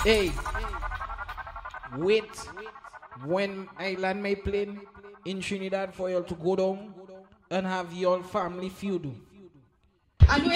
Hey, wait. When Island may plane in Trinidad for you to go down and have your family feud. And